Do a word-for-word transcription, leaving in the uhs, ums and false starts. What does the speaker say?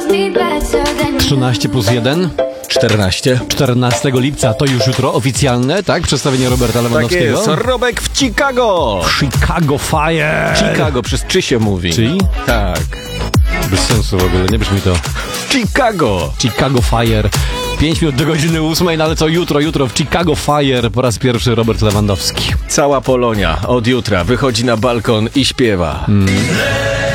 trzynaście plus jeden. czternaście. czternastego lipca, to już jutro oficjalne, tak? Przedstawienie Roberta Lewandowskiego. Tak jest, Robek w Chicago. Chicago Fire. Chicago, przez czy się mówi. Czy? Tak. Bez sensu w ogóle, nie brzmi to. Chicago. Chicago Fire. pięć minut do godziny ósmej, no ale co jutro? Jutro w Chicago Fire po raz pierwszy Robert Lewandowski. Cała Polonia od jutra wychodzi na balkon i śpiewa. Mm.